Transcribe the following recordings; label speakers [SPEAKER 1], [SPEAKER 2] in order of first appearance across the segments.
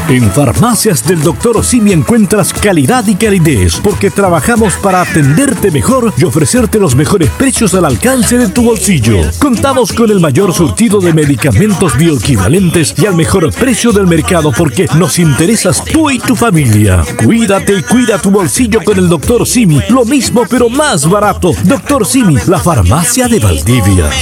[SPEAKER 1] En Farmacias del Dr. Simi encuentras calidad y calidez, porque trabajamos para atenderte mejor y ofrecerte los mejores precios al alcance de tu bolsillo. Contamos con el mayor surtido de medicamentos bioequivalentes y al mejor precio del mercado, porque nos interesas tú y tu familia. Cuídate y cuida tu bolsillo con el Dr. Simi. Lo mismo pero más barato. Dr. Simi, la farmacia de Valdivia.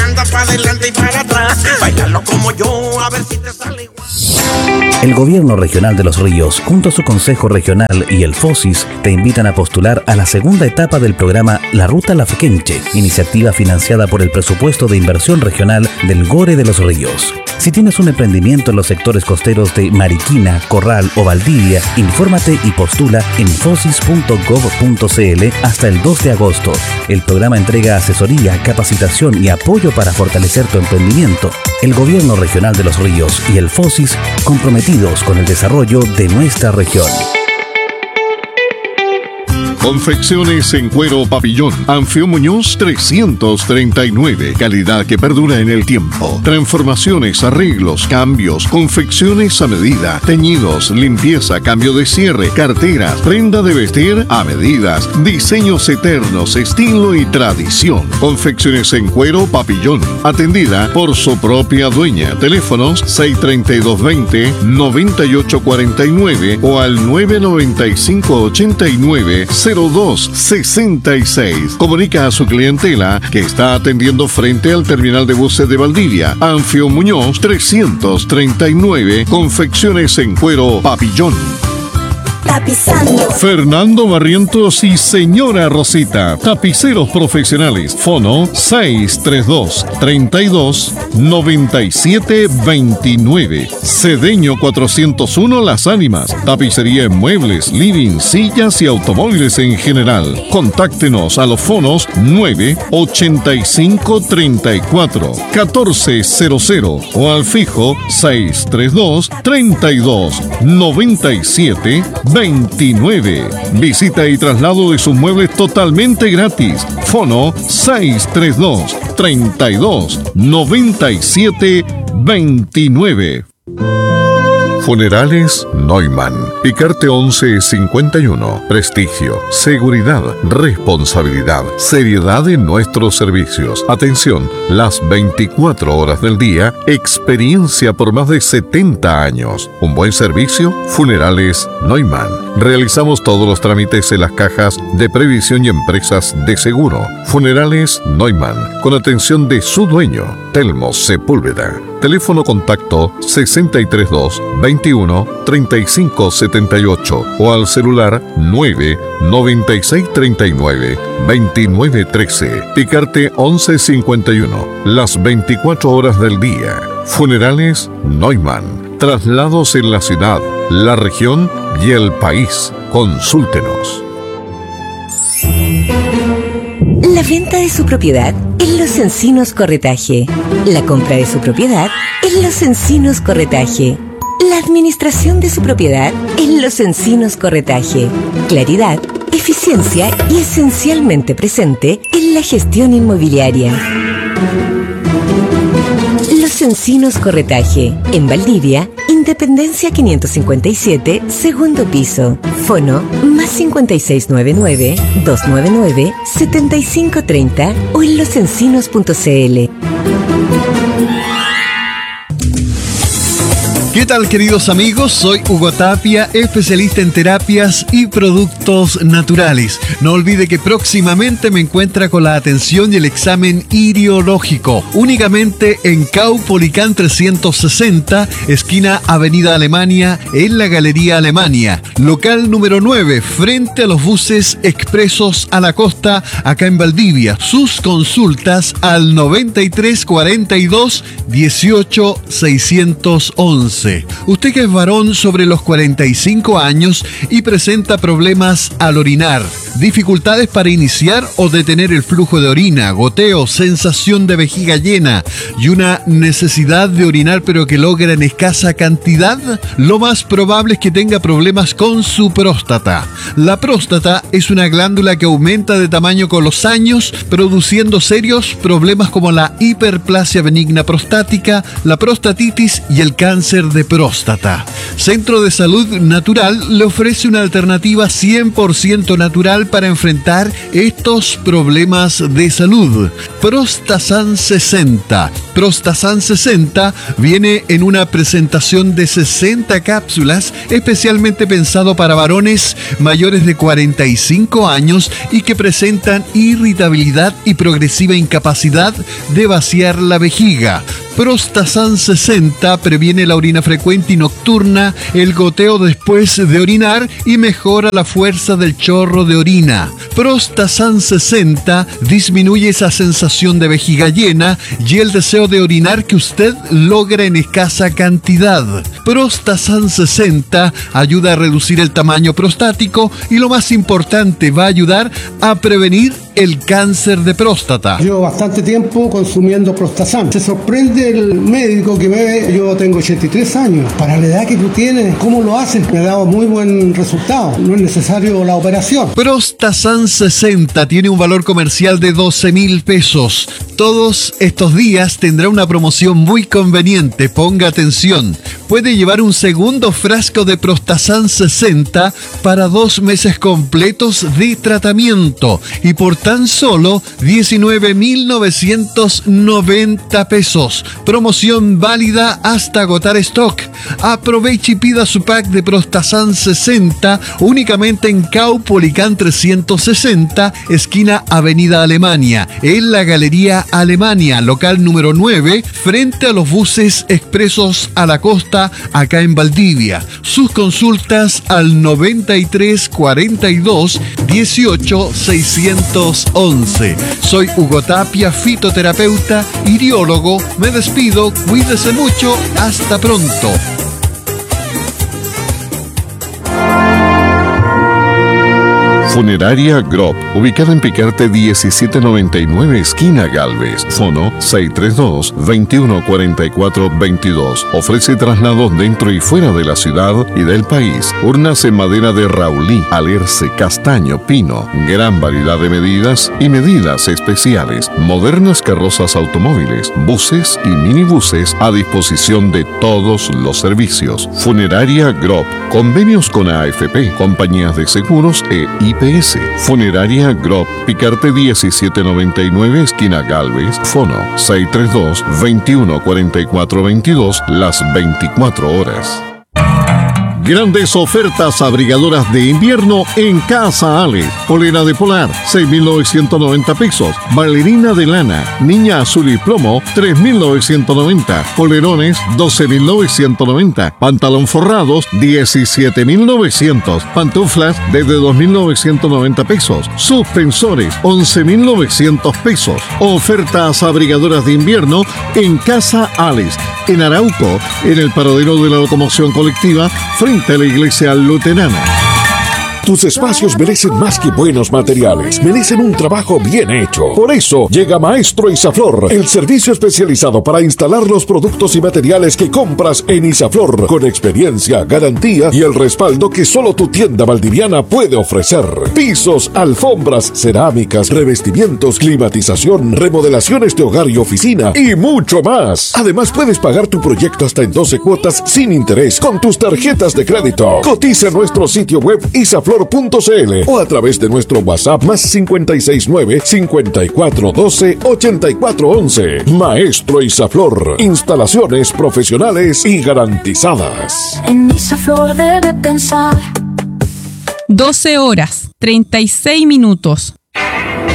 [SPEAKER 2] El Gobierno Regional de Los Ríos, junto a su Consejo Regional y el FOSIS, te invitan a postular a la segunda etapa del programa La Ruta Lafkenche, iniciativa financiada por el presupuesto de inversión regional del GORE de Los Ríos. Si tienes un emprendimiento en los sectores costeros de Mariquina, Corral o Valdivia, infórmate y postula en fosis.gov.cl hasta el 2 de agosto. El programa entrega asesoría, capacitación y apoyo para fortalecer tu emprendimiento. El Gobierno Regional de Los Ríos y el FOSIS comprometidos con el desarrollo de nuestra región.
[SPEAKER 3] Confecciones en cuero Papillón. Anfio Muñoz 339. Calidad que perdura en el tiempo. Transformaciones, arreglos, cambios, confecciones a medida, teñidos, limpieza, cambio de cierre, carteras, prenda de vestir a medidas, diseños eternos, estilo y tradición. Confecciones en cuero Papillón. Atendida por su propia dueña. Teléfonos 632-20-9849 o al 995-89 0266. Comunica a su clientela que está atendiendo frente al terminal de buses de Valdivia. Anfio Muñoz 339. Confecciones en cuero Papillón.
[SPEAKER 4] Tapizando.
[SPEAKER 3] Fernando Barrientos y señora Rosita, tapiceros profesionales. Fono 632-32-9729. Cedeño 401 Las Ánimas. Tapicería en muebles, living, sillas y automóviles en general. Contáctenos a los fonos 985-34-1400 o al fijo 632-32-9729. Visita y traslado de sus muebles totalmente gratis. Fono 632-32-9729. Funerales Neumann. Picarte 1151. Prestigio, seguridad, responsabilidad, seriedad en nuestros servicios. Atención, las 24 horas del día. Experiencia por más de 70 años. Un buen servicio. Funerales Neumann. Realizamos todos los trámites en las cajas de previsión y empresas de seguro. Funerales Neumann. Con atención de su dueño, Telmo Sepúlveda. Teléfono contacto 632 21 35 78 o al celular 9 96 39 29 13. Picarte 1151. Las 24 horas del día. Funerales Neumann. Traslados en la ciudad, la región y el país. Consúltenos.
[SPEAKER 5] La venta de su propiedad en Los Encinos Corretaje. La compra de su propiedad en Los Encinos Corretaje. La administración de su propiedad en Los Encinos Corretaje. Claridad, eficiencia y esencialmente presente en la gestión inmobiliaria. Los Encinos Corretaje. En Valdivia, Independencia 557, segundo piso. Fono más 5699-299-7530 o en losencinos.cl.
[SPEAKER 6] ¿Qué tal, queridos amigos? Soy Hugo Tapia, especialista en terapias y productos naturales. No olvide que próximamente me encuentra con la atención y el examen iriológico, únicamente en Caupolicán 360, esquina Avenida Alemania, en la Galería Alemania. Local número 9, frente a los buses expresos a la costa, acá en Valdivia. Sus consultas al 9342 18 611. Usted que es varón sobre los 45 años y presenta problemas al orinar, dificultades para iniciar o detener el flujo de orina, goteo, sensación de vejiga llena y una necesidad de orinar pero que logra en escasa cantidad, lo más probable es que tenga problemas con su próstata. La próstata es una glándula que aumenta de tamaño con los años, produciendo serios problemas como la hiperplasia benigna prostática, la prostatitis y el cáncer de próstata. Centro de Salud Natural le ofrece una alternativa 100% natural para enfrentar estos problemas de salud. Prostasan 60. Prostasan 60 viene en una presentación de 60 cápsulas especialmente pensado para varones mayores de 45 años y que presentan irritabilidad y progresiva incapacidad de vaciar la vejiga. Prostasan 60 previene la orina frecuente y nocturna, el goteo después de orinar y mejora la fuerza del chorro de orina. Prostasan 60 disminuye esa sensación de vejiga llena y el deseo de orinar que usted logra en escasa cantidad. Prostasan 60 ayuda a reducir el tamaño prostático y lo más importante, va a ayudar a prevenir el cáncer de próstata.
[SPEAKER 7] Llevo bastante tiempo consumiendo Prostasan. Se sorprende el médico que me ve. Yo tengo 83 años. Para la edad que tú tienes, ¿cómo lo haces? Me ha dado muy buen resultado. No es necesario la operación.
[SPEAKER 6] Prostasan 60 tiene un valor comercial de 12,000 pesos. Todos estos días tendrá una promoción muy conveniente. Ponga atención. Puede llevar un segundo frasco de Prostasan 60 para 2 meses completos de tratamiento y por tan solo 19,990 pesos. Promoción válida hasta agotar stock. Aproveche y pida su pack de Prostasan 60 únicamente en Caupolicán 360, esquina Avenida Alemania, en la Galería Alemania, local número 9, frente a los buses expresos a la costa, acá en Valdivia. Sus consultas al 93 42 18 611. Soy Hugo Tapia, fitoterapeuta, iriólogo. Me despido, cuídese mucho, hasta pronto.
[SPEAKER 3] Funeraria Grob, ubicada en Picarte 1799, esquina Galvez. Fono 632-2144-22. Ofrece traslados dentro y fuera de la ciudad y del país. Urnas en madera de raulí, alerce, castaño, pino. Gran variedad de medidas y medidas especiales. Modernas carrozas automóviles, buses y minibuses a disposición de todos los servicios. Funeraria Grob. Convenios con AFP, compañías de seguros e IPS. Funeraria Grob, Picarte 1799, esquina Galvez. Fono 632-2144-22, las 24 horas. Grandes ofertas abrigadoras de invierno en Casa Ale. Polera de polar, 6,990 pesos. Bailarina de lana, niña azul y plomo, 3,990. Polerones, 12,990. Pantalón forrados, 17,900. Pantuflas, desde 2,990 pesos. Suspensores, 11,900 pesos. Ofertas abrigadoras de invierno en Casa Ales. En Arauco, en el paradero de la locomoción colectiva, frente a la iglesia luterana.
[SPEAKER 1] Tus espacios merecen más que buenos materiales, merecen un trabajo bien hecho. Por eso llega Maestro Isaflor, el servicio especializado para instalar los productos y materiales que compras en Isaflor, con experiencia, garantía y el respaldo que solo tu tienda valdiviana puede ofrecer. Pisos, alfombras, cerámicas, revestimientos, climatización, remodelaciones de hogar y oficina y mucho más. Además puedes pagar tu proyecto hasta en 12 cuotas sin interés con tus tarjetas de crédito. Cotiza en nuestro sitio web isaflor.cl o a través de nuestro WhatsApp más 569-5412-8411. Maestro Isaflor, instalaciones profesionales y garantizadas.
[SPEAKER 8] En Isaflor debe pensar.
[SPEAKER 9] 12 horas, 36 minutos.